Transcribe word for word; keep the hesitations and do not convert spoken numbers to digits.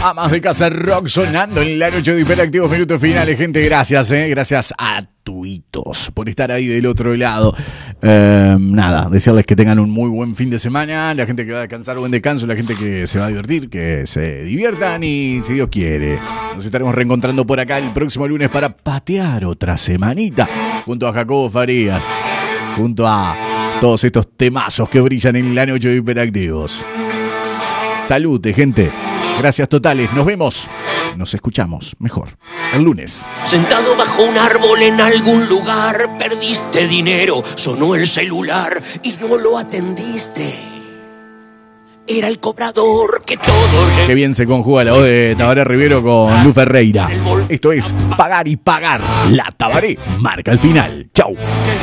Amas de Casa Rock sonando en la noche de Hiperactivos, minutos finales, gente. Gracias, eh. Gracias a tuitos por estar ahí del otro lado. Eh, nada, desearles que tengan un muy buen fin de semana. La gente que va a descansar, buen descanso. La gente que se va a divertir, que se diviertan. Y si Dios quiere, nos estaremos reencontrando por acá el próximo lunes para patear otra semanita junto a Jacobo Farías, junto a todos estos temazos que brillan en la noche de Hiperactivos. Salute, gente. Gracias totales. Nos vemos. Nos escuchamos mejor el lunes. Sentado bajo un árbol en algún lugar, perdiste dinero, sonó el celular y no lo atendiste. Era el cobrador que todo... Qué bien se conjuga la voz de Tabaré Rivero con Lu Ferreira. Esto es Pagar y Pagar. La Tabaré marca el final. Chau.